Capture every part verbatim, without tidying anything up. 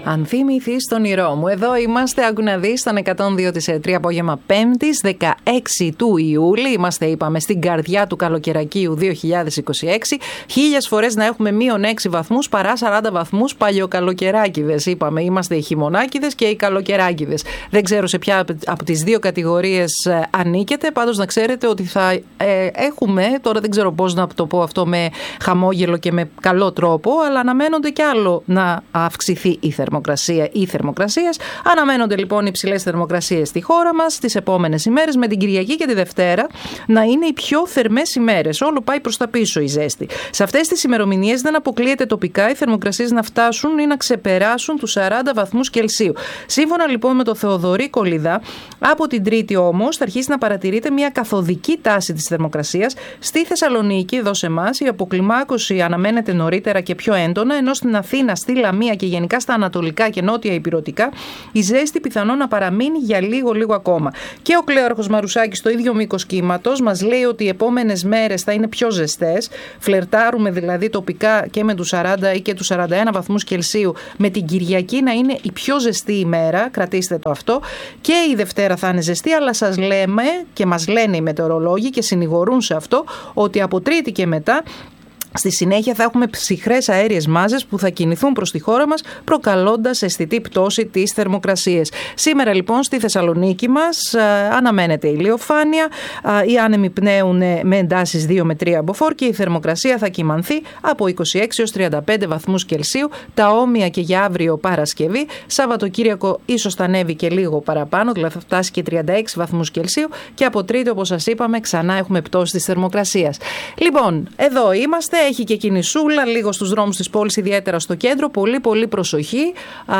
Αν θυμηθείς τον όνειρό μου. Εδώ είμαστε, άκου να δεις, στον εκατόν δύο της τρία απόγευμα Πέμπτης, δεκαέξι του Ιούλη. Είμαστε, είπαμε, στην καρδιά του καλοκαιρακίου δύο χιλιάδες είκοσι έξι. Χίλιες φορές να έχουμε μείον έξι βαθμούς παρά σαράντα βαθμούς παλιοκαλοκαιράκηδες. Είπαμε, είμαστε οι χειμωνάκηδες και οι καλοκαιράκηδες. Δεν ξέρω σε ποια από τις δύο κατηγορίες ανήκετε. Πάντως να ξέρετε ότι θα ε, έχουμε, τώρα δεν ξέρω πώς να το πω αυτό με χαμόγελο και με καλό τρόπο, αλλά αναμένονται κι άλλο να αυξηθεί η θερμοκρασία ή θερμοκρασίες. Αναμένονται λοιπόν υψηλές θερμοκρασίες στη χώρα μας τις επόμενες ημέρες, με την Κυριακή και τη Δευτέρα να είναι οι πιο θερμές ημέρες. Όλο πάει προς τα πίσω η ζέστη. Σε αυτές τις ημερομηνίες δεν αποκλείεται τοπικά οι θερμοκρασίες να φτάσουν ή να ξεπεράσουν τους σαράντα βαθμούς Κελσίου. Σύμφωνα λοιπόν με το Θεοδωρή Κολιδά, από την Τρίτη όμως θα αρχίσει να παρατηρείται μια καθοδική τάση της θερμοκρασίας. Στη Θεσσαλονίκη, εδώ σε εμάς, η αποκλιμάκωση αναμένεται νωρίτερα και πιο έντονα, ενώ στην Αθήνα, στη Λαμία και γενικά στα ανατολικά και νότια ηπειρωτικά η ζέστη πιθανόν να παραμείνει για λίγο λίγο ακόμα. Και ο Κλέαρχος Μαρουσάκης, στο ίδιο μήκος κύματος, μας λέει ότι οι επόμενες μέρες θα είναι πιο ζεστές. Φλερτάρουμε δηλαδή τοπικά και με τους σαράντα ή και τους σαράντα ένα βαθμούς Κελσίου, με την Κυριακή να είναι η πιο ζεστή ημέρα. Κρατήστε το αυτό. Και η Δευτέρα θα είναι ζεστή, αλλά σας λέμε και μας λένε οι μετεωρολόγοι και συνηγορούν σε αυτό, ότι από Τρίτη και μετά στη συνέχεια θα έχουμε ψυχρές αέριες μάζες που θα κινηθούν προς τη χώρα μας, προκαλώντας αισθητή πτώση της θερμοκρασίας. Σήμερα λοιπόν στη Θεσσαλονίκη μας α, αναμένεται ηλιοφάνεια, α, οι άνεμοι πνέουν με εντάσεις δύο με τρία μποφόρ και η θερμοκρασία θα κυμανθεί από είκοσι έξι έως τριάντα πέντε βαθμούς Κελσίου, τα όμοια και για αύριο Παρασκευή. Σαββατοκύριακο ίσως θα ανέβει και λίγο παραπάνω, δηλαδή θα φτάσει και τριάντα έξι βαθμούς Κελσίου, και από Τρίτη, όπως σας είπαμε, ξανά έχουμε πτώση της θερμοκρασίας. Λοιπόν, εδώ είμαστε. Έχει και κινησούλα λίγο στους δρόμους της πόλης, ιδιαίτερα στο κέντρο. Πολύ πολύ προσοχή. Α,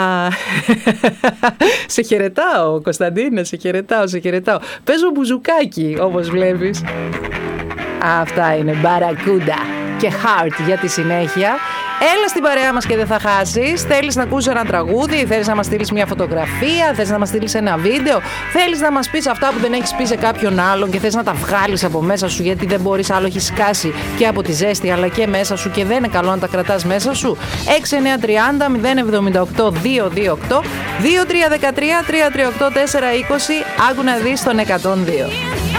σε χαιρετάω, Κωνσταντίνε, σε χαιρετάω, σε χαιρετάω. Παίζω μπουζουκάκι, όπως βλέπεις. Αυτά είναι Μπαρακούντα και Heart για τη συνέχεια. Έλα στην παρέα μας και δεν θα χάσεις. Θέλεις να ακούσεις ένα τραγούδι, θέλεις να μας στείλεις μια φωτογραφία, θέλεις να μας στείλεις ένα βίντεο, θέλεις να μας πεις αυτά που δεν έχεις πει σε κάποιον άλλον και θες να τα βγάλεις από μέσα σου, γιατί δεν μπορείς, άλλο έχεις σκάσει και από τη ζέστη αλλά και μέσα σου και δεν είναι καλό να τα κρατάς μέσα σου. έξι εννιά τριάντα μηδέν εβδομήντα οκτώ διακόσια είκοσι οκτώ, δύο τρία ένα τρία τρία τρία οκτώ τέσσερα είκοσι. Άκου να δεις τον εκατόν δύο.